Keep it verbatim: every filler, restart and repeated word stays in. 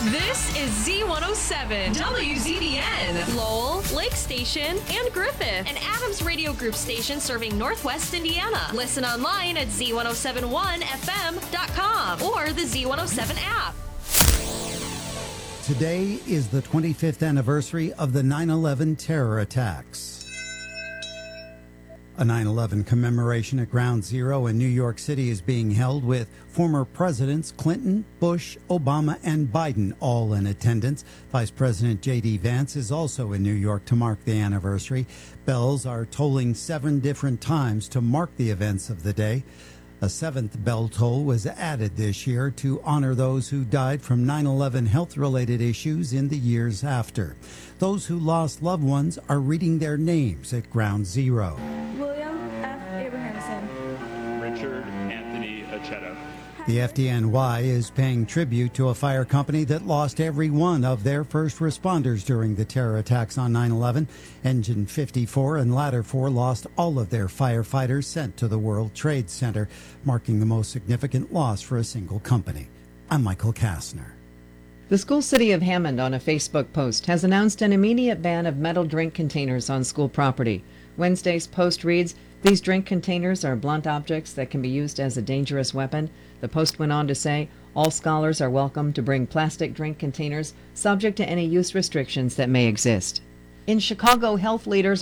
This is Z one oh seven, W Z B N, Lowell, Lake Station, and Griffith, an Adams Radio Group station serving Northwest Indiana. Listen online at Z one oh seven one F M dot com or the Z one oh seven app. Today is the twenty-fifth anniversary of the nine eleven terror attacks. A nine eleven commemoration at Ground Zero in New York City is being held with former Presidents Clinton, Bush, Obama, and Biden all in attendance. Vice President J D. Vance is also in New York to mark the anniversary. Bells are tolling seven different times to mark the events of the day. A seventh bell toll was added this year to honor those who died from nine eleven health-related issues in the years after. Those who lost loved ones are reading their names at Ground Zero. William F. Abrahamson. Richard Anthony Acheta. The F D N Y is paying tribute to a fire company that lost every one of their first responders during the terror attacks on nine eleven. Engine fifty-four and Ladder four lost all of their firefighters sent to the World Trade Center, marking the most significant loss for a single company. I'm Michael Kastner. The school city of Hammond, on a Facebook post, has announced an immediate ban of metal drink containers on school property. Wednesday's post reads, "These drink containers are blunt objects that can be used as a dangerous weapon." The post went on to say, all scholars are welcome to bring plastic drink containers, subject to any use restrictions that may exist. In Chicago, health leaders